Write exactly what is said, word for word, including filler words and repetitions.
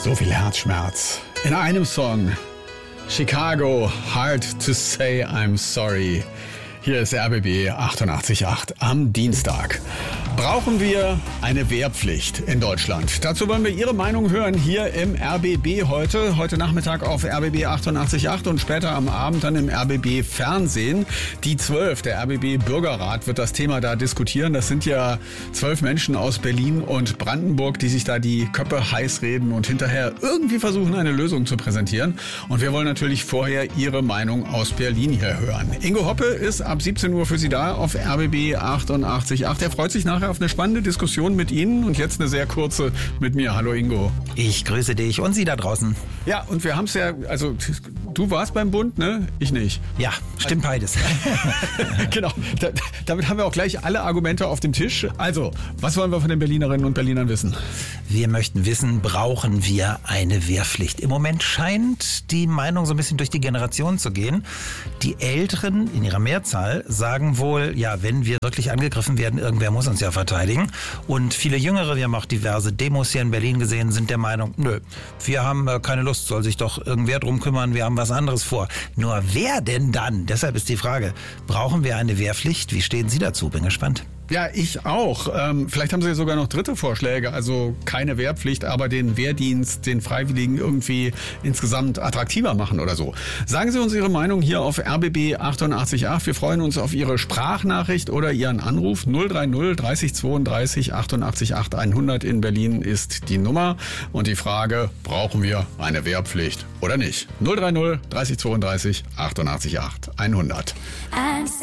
So viel Herzschmerz in einem Song. Chicago, hard to say I'm sorry. Hier ist R B B achtundachtzig Komma acht am Dienstag. Brauchen wir eine Wehrpflicht in Deutschland? Dazu wollen wir Ihre Meinung hören hier im R B B heute. Heute Nachmittag auf R B B achtundachtzig Komma acht und später am Abend dann im R B B Fernsehen. Die zwölf, der R B B Bürgerrat, wird das Thema da diskutieren. Das sind ja zwölf Menschen aus Berlin und Brandenburg, die sich da die Köpfe heiß reden und hinterher irgendwie versuchen, eine Lösung zu präsentieren. Und wir wollen natürlich vorher Ihre Meinung aus Berlin hier hören. Ingo Hoppe ist ab siebzehn Uhr für Sie da auf R B B achtundachtzig Komma acht. Er freut sich nachher auf eine spannende Diskussion mit Ihnen und jetzt eine sehr kurze mit mir. Hallo Ingo. Ich grüße dich und Sie da draußen. Ja, und wir haben es ja, also du warst beim Bund, ne? Ich nicht. Ja, stimmt beides. Genau, da, damit haben wir auch gleich alle Argumente auf dem Tisch. Also, was wollen wir von den Berlinerinnen und Berlinern wissen? Wir möchten wissen, brauchen wir eine Wehrpflicht? Im Moment scheint die Meinung so ein bisschen durch die Generation zu gehen. Die Älteren in ihrer Mehrzahl sagen wohl, ja, wenn wir wirklich angegriffen werden, irgendwer muss uns ja verteidigen. Und viele Jüngere, wir haben auch diverse Demos hier in Berlin gesehen, sind der Meinung, nö, wir haben keine Lust, soll sich doch irgendwer drum kümmern, wir haben was anderes vor. Nur wer denn dann? Deshalb ist die Frage, brauchen wir eine Wehrpflicht? Wie stehen Sie dazu? Bin gespannt. Ja, ich auch. Ähm, vielleicht haben Sie ja sogar noch dritte Vorschläge. Also keine Wehrpflicht, aber den Wehrdienst, den Freiwilligen irgendwie insgesamt attraktiver machen oder so. Sagen Sie uns Ihre Meinung hier auf R B B achtundachtzig Komma acht. Wir freuen uns auf Ihre Sprachnachricht oder Ihren Anruf. null drei null dreißig zweiunddreißig achtundachtzig Komma acht hundert in Berlin ist die Nummer. Und die Frage, brauchen wir eine Wehrpflicht oder nicht? null drei null dreißig zweiunddreißig achtundachtzig Komma acht hundert.